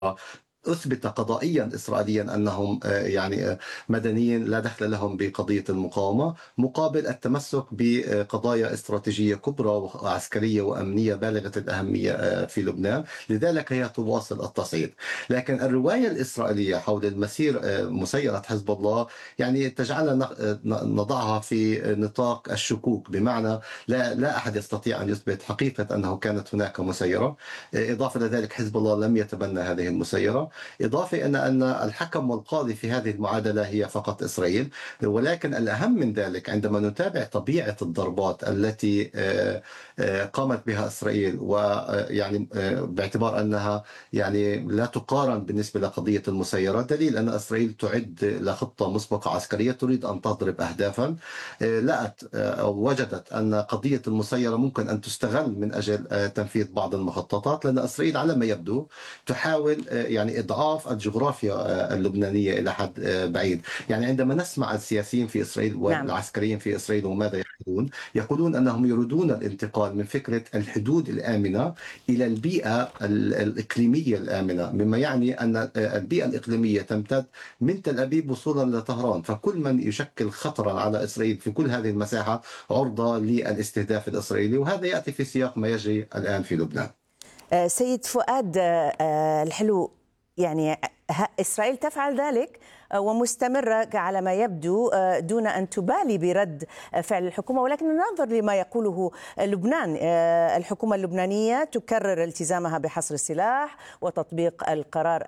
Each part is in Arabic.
أثبت قضائيا إسرائيليا أنهم مدنيين لا دخل لهم بقضية المقاومة، مقابل التمسك بقضايا استراتيجية كبرى وعسكرية وأمنية بالغة الأهمية في لبنان. لذلك هي تواصل التصعيد. لكن الرواية الإسرائيلية حول مسيرة حزب الله تجعلنا نضعها في نطاق الشكوك، بمعنى لا أحد يستطيع أن يثبت حقيقة أنه كانت هناك مسيرة. إضافة إلى ذلك حزب الله لم يتبنى هذه المسيرة. إضافة أن الحكم والقاضي في هذه المعادلة هي فقط إسرائيل. ولكن الأهم من ذلك عندما نتابع طبيعة الضربات التي قامت بها إسرائيل، ويعني باعتبار أنها لا تقارن بالنسبة لقضية المسيرة، دليل أن إسرائيل تعد لخطة مسبقة عسكرية تريد أن تضرب أهدافا. لقت أو وجدت أن قضية المسيرة ممكن أن تستغل من أجل تنفيذ بعض المخططات، لأن إسرائيل على ما يبدو تحاول إضعاف الجغرافيا اللبنانية إلى حد بعيد. عندما نسمع السياسيين في إسرائيل نعم. والعسكريين في إسرائيل وماذا يقولون أنهم يريدون الانتقال من فكرة الحدود الآمنة إلى البيئة الإقليمية الآمنة، مما يعني أن البيئة الإقليمية تمتد من تل أبيب وصولا لطهران، فكل من يشكل خطرا على إسرائيل في كل هذه المساحة عرضة للاستهداف الإسرائيلي، وهذا يأتي في سياق ما يجري الآن في لبنان. سيد فؤاد الحلو، إسرائيل تفعل ذلك ومستمرة على ما يبدو دون أن تبالي برد فعل الحكومة، ولكن ننظر لما يقوله لبنان. الحكومة اللبنانية تكرر التزامها بحصر السلاح وتطبيق القرار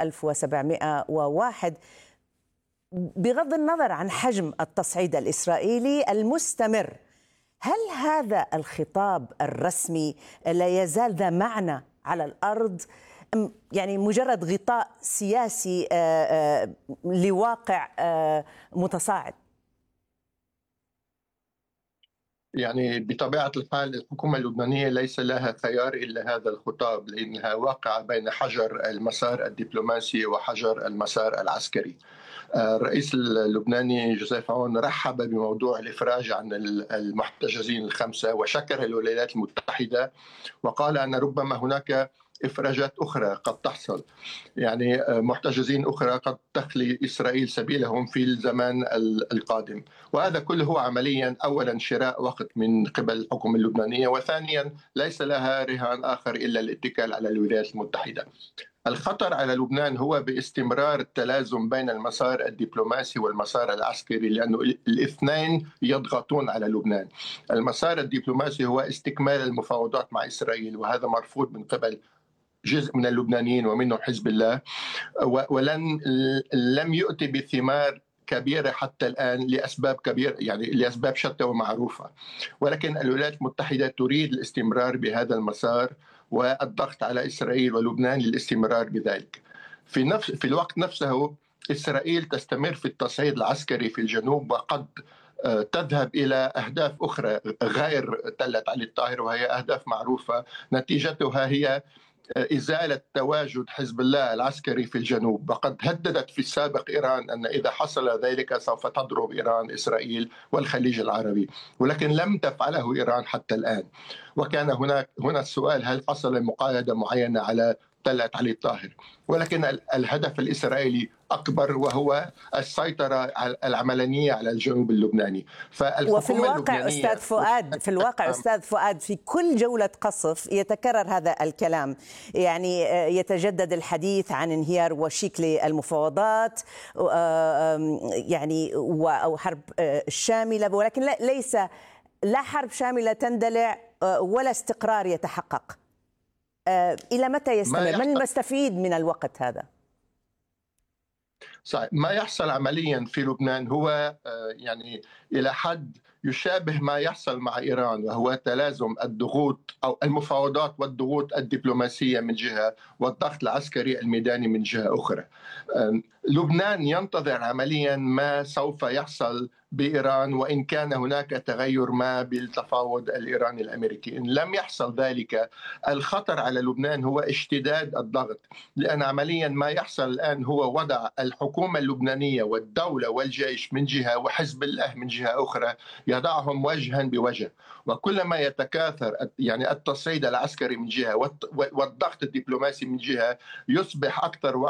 1701 بغض النظر عن حجم التصعيد الإسرائيلي المستمر. هل هذا الخطاب الرسمي لا يزال ذا معنى على الأرض، مجرد غطاء سياسي لواقع متصاعد؟ بطبيعة الحال الحكومة اللبنانية ليس لها خيار إلا هذا الخطاب، لأنها واقعة بين حجر المسار الدبلوماسي وحجر المسار العسكري. الرئيس اللبناني جوزيف عون رحب بموضوع الإفراج عن المحتجزين الخمسة وشكر الولايات المتحدة، وقال أن ربما هناك إفراجات أخرى قد تحصل، محتجزين أخرى قد تخلي إسرائيل سبيلهم في الزمان القادم. وهذا كله هو عمليا أولا شراء وقت من قبل الحكومة اللبنانية، وثانيا ليس لها رهان آخر إلا الاتكال على الولايات المتحدة. الخطر على لبنان هو باستمرار التلازم بين المسار الدبلوماسي والمسار العسكري، لأن الاثنين يضغطون على لبنان. المسار الدبلوماسي هو استكمال المفاوضات مع إسرائيل، وهذا مرفوض من قبل جزء من اللبنانيين ومنهم حزب الله، لم يؤتي بثمار كبيرة حتى الآن لأسباب كبيرة، لأسباب شتى ومعروفة. ولكن الولايات المتحدة تريد الاستمرار بهذا المسار والضغط على إسرائيل ولبنان للاستمرار بذلك. في الوقت نفسه إسرائيل تستمر في التصعيد العسكري في الجنوب، وقد تذهب إلى أهداف أخرى غير تلة علي الطاهر، وهي أهداف معروفة نتيجتها هي إزالة تواجد حزب الله العسكري في الجنوب. وقد هددت في السابق إيران أن إذا حصل ذلك سوف تضرب إيران إسرائيل والخليج العربي، ولكن لم تفعله إيران حتى الآن. وكان هنا السؤال: هل حصل مقايضة معينة على تلة علي الطاهر؟ ولكن الهدف الإسرائيلي أكبر، وهو السيطرة العملانية على الجنوب اللبناني. وفي الواقع أستاذ فؤاد في كل جولة قصف يتكرر هذا الكلام، يتجدد الحديث عن انهيار وشيك للمفاوضات أو حرب شاملة، ولكن ليس لا حرب شاملة تندلع ولا استقرار يتحقق. إلى متى يستمر؟ من المستفيد من الوقت هذا؟ صحيح. ما يحصل عمليا في لبنان هو إلى حد يشابه ما يحصل مع إيران، وهو تلازم الضغوط أو المفاوضات والضغوط الدبلوماسية من جهة، والضغط العسكري الميداني من جهة أخرى. لبنان ينتظر عمليا ما سوف يحصل بإيران، وإن كان هناك تغير ما بالتفاوض الإيراني الأمريكي. إن لم يحصل ذلك، الخطر على لبنان هو اشتداد الضغط، لأن عمليا ما يحصل الآن هو وضع الحكومة اللبنانية والدولة والجيش من جهة وحزب الله من جهة أخرى، يضعهم وجها بوجه. وكلما يتكاثر التصعيد العسكري من جهة والضغط الدبلوماسي من جهة، يصبح أكثر